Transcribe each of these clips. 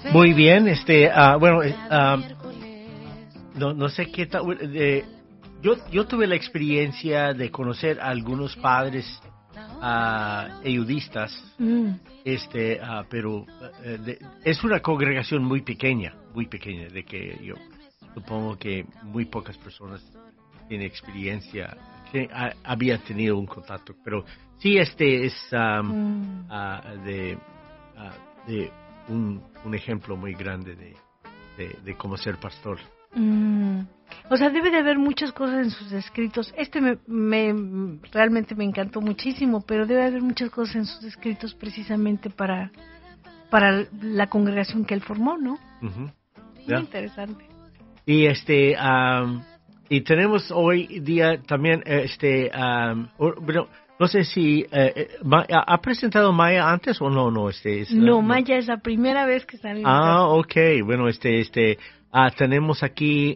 Muy bien, bueno, no sé qué tal. Yo tuve la experiencia de conocer a algunos padres ayudistas, pero es una congregación muy pequeña, de que yo supongo que muy pocas personas tienen experiencia, que había tenido un contacto, pero sí, es de un ejemplo muy grande de cómo ser pastor. O sea, debe de haber muchas cosas en sus escritos. Realmente me encantó muchísimo, pero debe haber muchas cosas en sus escritos precisamente para la congregación que él formó, ¿no? Uh-huh. Muy interesante. Y y tenemos hoy día también bueno, no sé si ha presentado Maya antes o no. No, Maya es la primera vez que sale. Okay. Bueno, tenemos aquí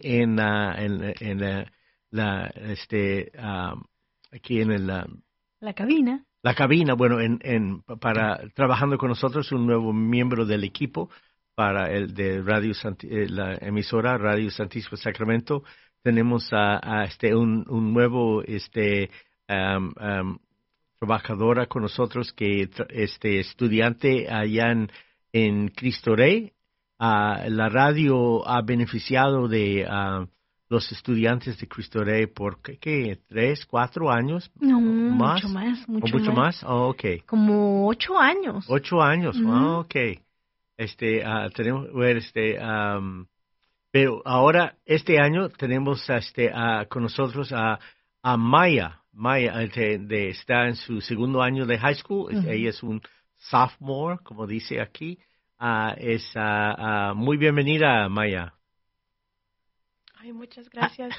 aquí en la cabina. La cabina, bueno, para trabajando con nosotros un nuevo miembro del equipo para el de la emisora Radio Santísimo Sacramento. Tenemos un nuevo trabajadora con nosotros que estudiante allá en Cristo Rey. La radio ha beneficiado de los estudiantes de Cristo Rey por ¿qué? 3, 4 años. No, más. Mucho más. Oh, okay. Como 8 años. 8 años. Okay. Tenemos pero ahora este año tenemos con nosotros a Maya. Maya está en su segundo año de high school. Ella es un sophomore, como dice aquí. Muy bienvenida, Maya. Ay, muchas gracias.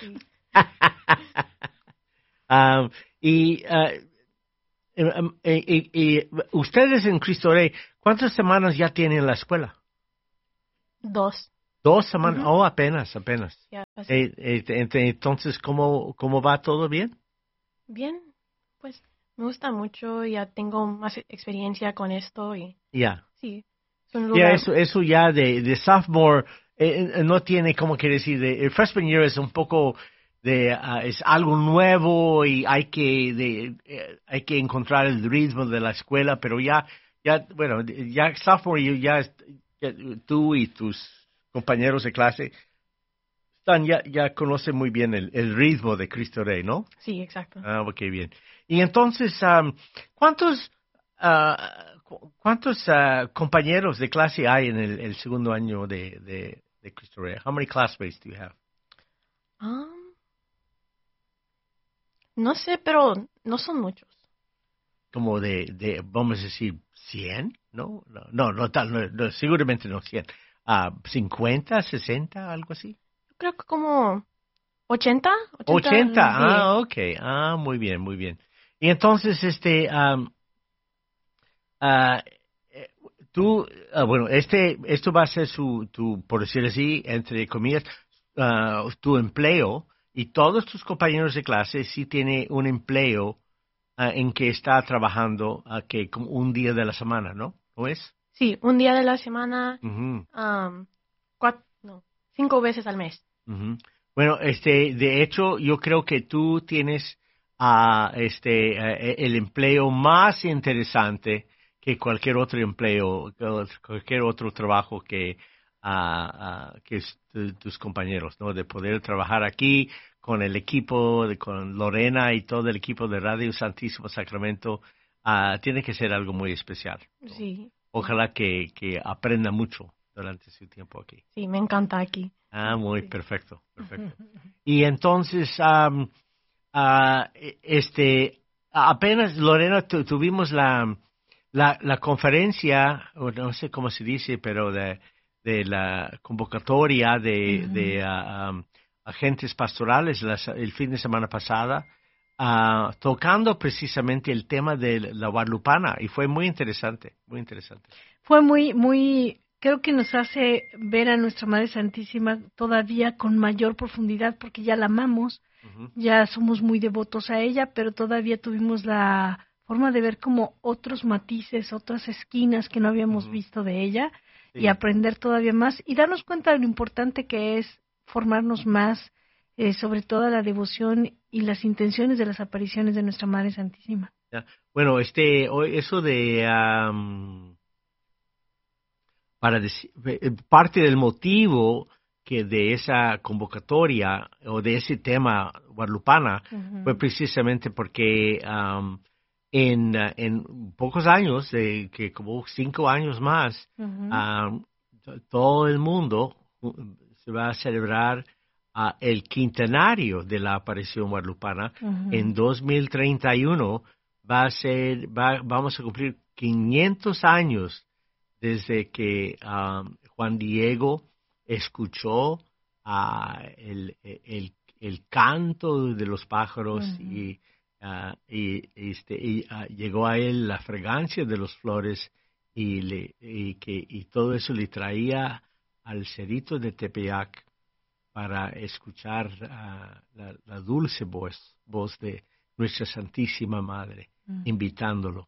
Y ustedes en Cristo Rey, ¿cuántas semanas ya tienen en la escuela? 2. 2 semanas. Uh-huh. Apenas. Ya, entonces, ¿cómo va todo bien? Bien, pues me gusta mucho, ya tengo más experiencia con esto y sí, es un lugar. Eso ya de sophomore no tiene, ¿cómo quiere decir? El freshman year es un poco es algo nuevo y hay que encontrar el ritmo de la escuela, pero ya sophomore year ya tú y tus compañeros de clase ya conocen muy bien el ritmo de Cristo Rey, ¿no? Sí, exacto. Ok, bien. Y entonces, ¿cuántos compañeros de clase hay en el segundo año de Cristo Rey? How many classmates do you have? No sé, pero no son muchos. Como vamos a decir, 100, ¿no? No, seguramente no 100. 50, 60, algo así. Creo que como 80. 80, ok. Muy bien. Y entonces, tú, bueno, esto va a ser por decir así, entre comillas, tu empleo, y todos tus compañeros de clase sí tienen un empleo en que está trabajando que como un día de la semana, ¿no? ¿No es? Sí, un día de la semana, Uh-huh. 5 veces al mes. Uh-huh. Bueno, de hecho, yo creo que tú tienes el empleo más interesante que cualquier otro empleo, cualquier otro trabajo que tus compañeros, ¿no? De poder trabajar aquí con el equipo, con Lorena y todo el equipo de Radio Santísimo Sacramento, tiene que ser algo muy especial, ¿no? Sí. Ojalá que aprenda mucho durante su tiempo aquí. Sí, me encanta aquí. Muy perfecto. Y entonces, apenas, Lorena, tuvimos la conferencia, o no sé cómo se dice, pero de la convocatoria de agentes pastorales el fin de semana pasada, tocando precisamente el tema de la guadalupana, y fue muy interesante. Fue muy, creo que nos hace ver a nuestra Madre Santísima todavía con mayor profundidad, porque ya la amamos, ya somos muy devotos a ella, pero todavía tuvimos la forma de ver como otros matices, otras esquinas que no habíamos visto de ella, y aprender todavía más y darnos cuenta de lo importante que es formarnos más sobre toda la devoción y las intenciones de las apariciones de nuestra Madre Santísima. Bueno, eso de parte del motivo que de esa convocatoria o de ese tema guadalupana fue precisamente porque en pocos años, que como 5 años más, todo el mundo se va a celebrar el quintenario de la aparición guadalupana. En 2031 vamos a cumplir 500 años desde que Juan Diego escuchó el canto de los pájaros y llegó a él la fragancia de las flores y todo eso le traía al cerrito de Tepeyac para escuchar la dulce voz de nuestra Santísima Madre, invitándolo.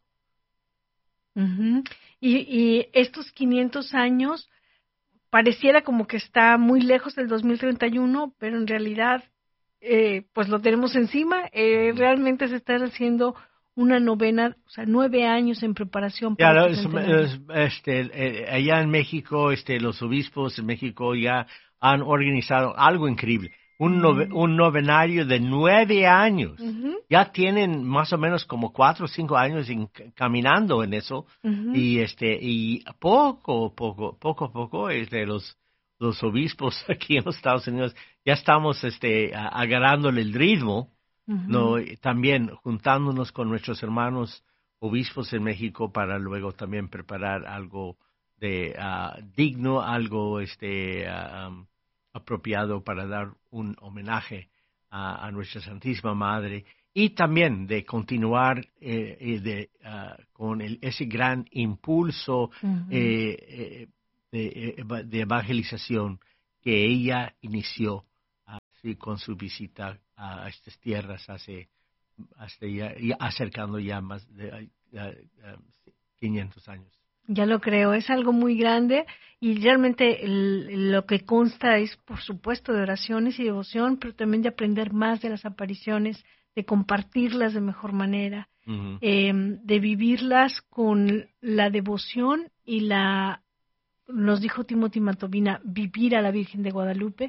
Y estos 500 años pareciera como que está muy lejos del 2031, pero en realidad pues lo tenemos encima. Realmente se está haciendo una novena, o sea, 9 años en preparación para allá en México, los obispos en México ya han organizado algo increíble. Un novenario de 9 años. Ya tienen más o menos como 4 o 5 años caminando en eso. Y poco a poco, los obispos aquí en los Estados Unidos ya estamos agarrándole el ritmo, ¿no? También juntándonos con nuestros hermanos obispos en México para luego también preparar algo de digno, algo apropiado para dar un homenaje a nuestra Santísima Madre y también de continuar con ese gran impulso de evangelización que ella inició con su visita a estas tierras acercando ya más de 500 años. Ya lo creo, es algo muy grande y realmente lo que consta es, por supuesto, de oraciones y devoción, pero también de aprender más de las apariciones, de compartirlas de mejor manera, de vivirlas con la devoción y nos dijo Timothy Matovina, vivir a la Virgen de Guadalupe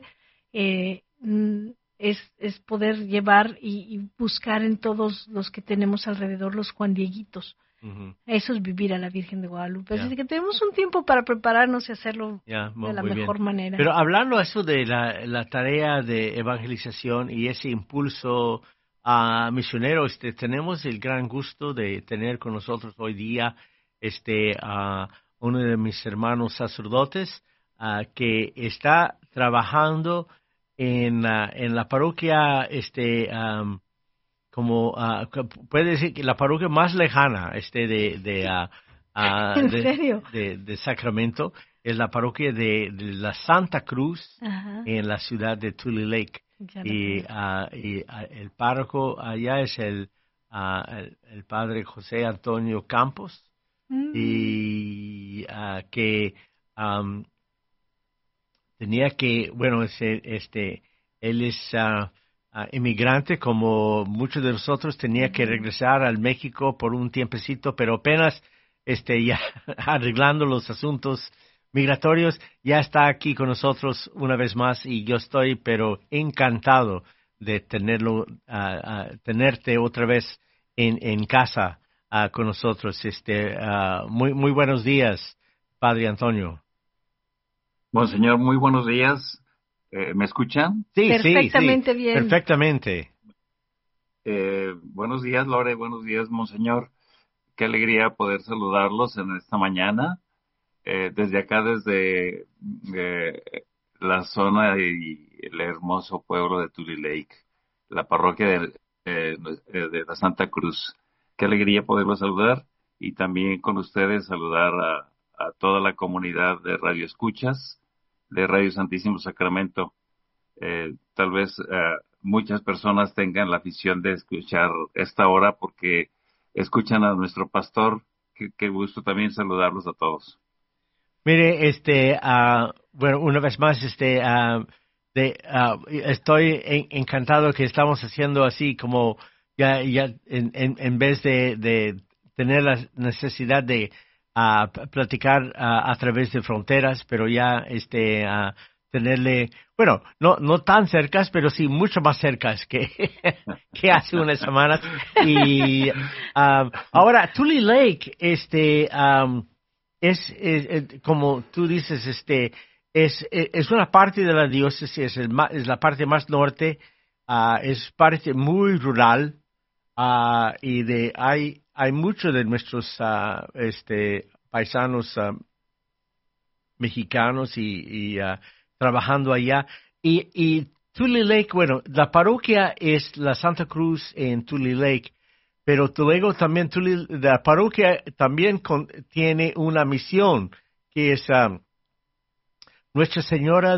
es poder llevar y buscar en todos los que tenemos alrededor los Juan Dieguitos. Eso es vivir a la Virgen de Guadalupe. Así que tenemos un tiempo para prepararnos y hacerlo de la mejor manera. Pero hablando eso de la tarea de evangelización y ese impulso misionero, tenemos el gran gusto de tener con nosotros hoy día uno de mis hermanos sacerdotes que está trabajando en la parroquia como puede decir que la parroquia más lejana ¿En serio? de Sacramento es la parroquia de la Santa Cruz en la ciudad de Tule Lake y el párroco allá es el padre José Antonio Campos y que tenía que él es inmigrante como muchos de nosotros, tenía que regresar al México por un tiempecito, pero apenas ya arreglando los asuntos migratorios, ya está aquí con nosotros una vez más y yo estoy pero encantado de tenerte otra vez en casa con nosotros. Muy buenos días, Padre Antonio. Monseñor, muy buenos días. ¿Me escuchan? Sí, perfectamente sí, bien. Perfectamente. Buenos días, Lore. Buenos días, Monseñor. Qué alegría poder saludarlos en esta mañana. Desde acá, desde la zona y el hermoso pueblo de Tule Lake, la parroquia de la Santa Cruz. Qué alegría poderlos saludar y también con ustedes saludar a toda la comunidad de Radio Escuchas, de Radio Santísimo Sacramento. Tal vez muchas personas tengan la afición de escuchar esta hora porque escuchan a nuestro pastor. Qué gusto también saludarlos a todos. Mire, bueno, una vez más, estoy encantado que estamos haciendo así como ya en vez de tener la necesidad de platicar a través de fronteras, pero ya tenerle, bueno, no tan cercas, pero sí mucho más cercas que que hace unas semanas. Y ahora Tule Lake, es como tú dices, es una parte de la diócesis, es la parte más norte, es parte muy rural, y hay muchos de nuestros paisanos mexicanos y trabajando allá. Y Tule Lake, bueno, la parroquia es la Santa Cruz en Tule Lake, pero luego también la parroquia también tiene una misión que es Nuestra Señora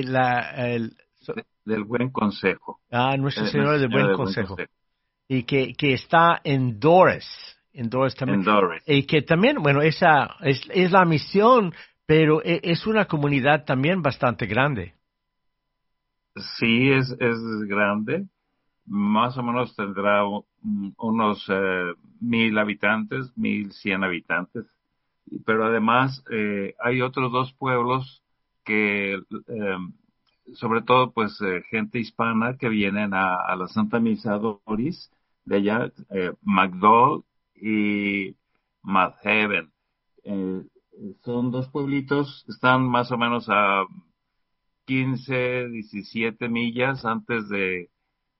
del Buen Consejo. Nuestra Señora del Buen Consejo. Y que está en Doris también. En Doris. Y que también, bueno, esa es la misión, pero es una comunidad también bastante grande. Sí, es grande. Más o menos tendrá unos 1,000 habitantes, 1,100 habitantes. Pero además hay otros 2 pueblos que, sobre todo, pues gente hispana que vienen a la Santa Misa Doris, de allá, McDowell y Madhaven. Son 2 pueblitos, están más o menos a 15, 17 millas antes de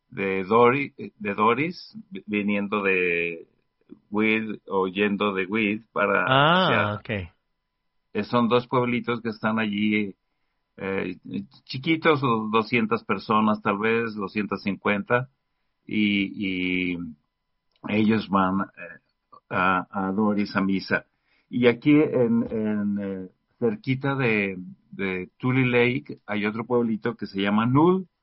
Doris, viniendo de Weed o yendo de Weed para okay. Son 2 pueblitos que están allí, chiquitos, 200 personas tal vez, 250, y ellos van a Doris a misa. Y aquí cerquita de Tule Lake hay otro pueblito que se llama Null,